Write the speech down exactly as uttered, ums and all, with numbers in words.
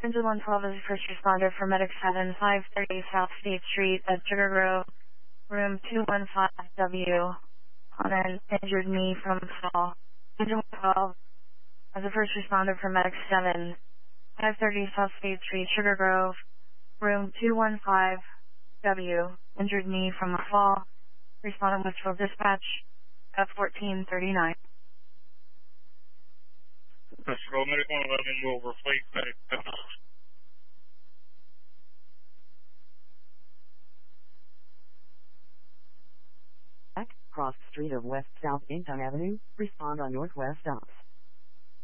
Engine one twelve is a first responder for Medic seven, five thirty South State Street at Sugar Grove, room two one five W, on an injured knee from fall. Engine one twelve is a first responder for Medic seven, five thirty South State Street, Sugar Grove, room two one five W, injured knee from a fall. Responding Westfield Dispatch at fourteen thirty-nine. Westfield Medic one eleven will replace Medic seven. Cross street of West South Inton Avenue. Respond on Northwest Ops.